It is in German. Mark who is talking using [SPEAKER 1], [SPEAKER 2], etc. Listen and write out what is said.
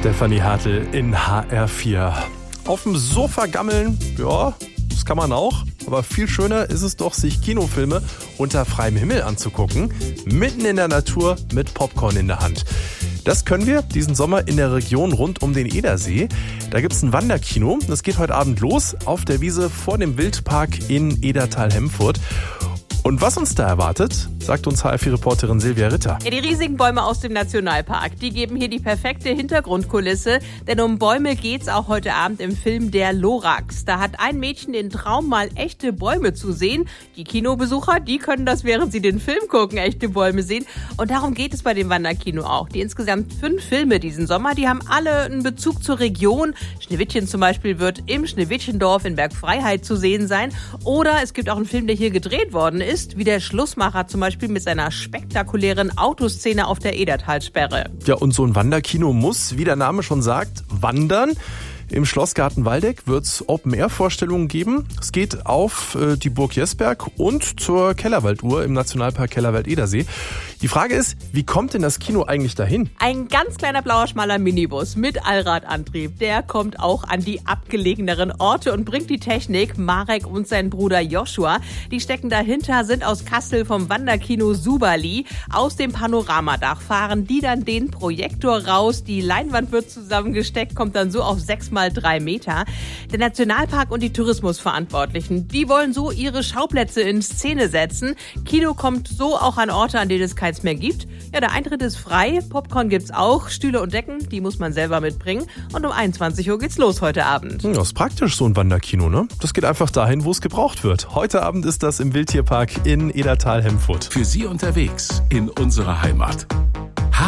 [SPEAKER 1] Stefanie Hartl in HR4. Auf dem Sofa gammeln, ja, das kann man auch. Aber viel schöner ist es doch, sich Kinofilme unter freiem Himmel anzugucken. Mitten in der Natur mit Popcorn in der Hand. Das können wir diesen Sommer in der Region rund um den Edersee. Da gibt's ein Wanderkino. Das geht heute Abend los auf der Wiese vor dem Wildpark in Edertal-Hemfurt. Und was uns da erwartet, sagt uns HR4-Reporterin Silvia Ritter.
[SPEAKER 2] Ja, die riesigen Bäume aus dem Nationalpark, die geben hier die perfekte Hintergrundkulisse. Denn um Bäume geht's auch heute Abend im Film Der Lorax. Da hat ein Mädchen den Traum, mal echte Bäume zu sehen. Die Kinobesucher, die können das, während sie den Film gucken, echte Bäume sehen. Und darum geht es bei dem Wanderkino auch. Die insgesamt 5 Filme diesen Sommer, die haben alle einen Bezug zur Region. Schneewittchen zum Beispiel wird im Schneewittchendorf in Bergfreiheit zu sehen sein. Oder es gibt auch einen Film, der hier gedreht worden ist, wie der Schlussmacher zum Beispiel mit seiner spektakulären Autoszene auf der Edertalsperre.
[SPEAKER 1] Ja, und so ein Wanderkino muss, wie der Name schon sagt, wandern. Im Schlossgarten Waldeck wird es Open-Air-Vorstellungen geben. Es geht auf die Burg Jesberg und zur Kellerwalduhr im Nationalpark Kellerwald-Edersee. Die Frage ist, wie kommt denn das Kino eigentlich dahin?
[SPEAKER 2] Ein ganz kleiner blauer, schmaler Minibus mit Allradantrieb, der kommt auch an die abgelegeneren Orte und bringt die Technik. Marek und sein Bruder Joshua, die stecken dahinter, sind aus Kassel vom Wanderkino Suberli. Aus dem Panoramadach fahren die dann den Projektor raus. Die Leinwand wird zusammengesteckt, kommt dann so auf 6x3 Meter. Der Nationalpark und die Tourismusverantwortlichen, die wollen so ihre Schauplätze in Szene setzen. Kino kommt so auch an Orte, an denen es keins mehr gibt. Ja, der Eintritt ist frei, Popcorn gibt's auch, Stühle und Decken, die muss man selber mitbringen. Und um 21 Uhr geht's los heute Abend.
[SPEAKER 1] Ja, ist praktisch, so ein Wanderkino, ne? Das geht einfach dahin, wo es gebraucht wird. Heute Abend ist das im Wildtierpark in Edertal-Hemfurt.
[SPEAKER 3] Für Sie unterwegs in unserer Heimat.